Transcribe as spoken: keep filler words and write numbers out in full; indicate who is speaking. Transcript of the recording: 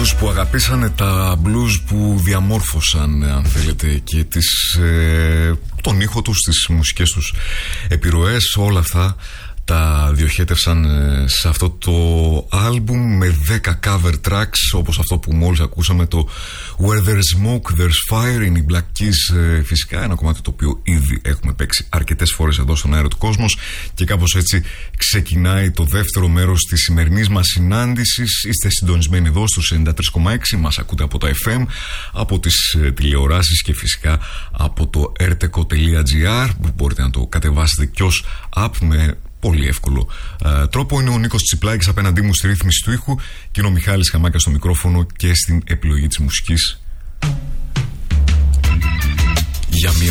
Speaker 1: αυτούς που αγαπήσανε τα blues που διαμόρφωσαν, αν θέλετε, και τις, ε, τον ήχο τους, τις μουσικές τους επιρροές, όλα αυτά τα διοχέτευσαν σε αυτό το άλμπουμ με δέκα cover tracks, όπως αυτό που μόλις ακούσαμε, το Where There's Smoke There's Fire. Είναι οι Black Keys, φυσικά ένα κομμάτι το οποίο ήδη έχουμε παίξει αρκετές φορές εδώ στον Αέρα του Κόσμος, και κάπως έτσι ξεκινάει το δεύτερο μέρος της σημερινής μας συνάντησης. Είστε συντονισμένοι εδώ στους ενενήντα τρία κόμμα έξι, μας ακούτε από τα εφ εμ, από τις τηλεοράσεις και φυσικά από το erteco τελεία gr, που μπορείτε να το κατεβάσετε κι ως app με πολύ εύκολο uh, τρόπο. Είναι ο Νίκος Τσιπλάκης απέναντί μου στη ρύθμιση του ήχου και είναι ο Μιχάλης Χαμάκας στο μικρόφωνο και στην επιλογή της μουσικής. Για μια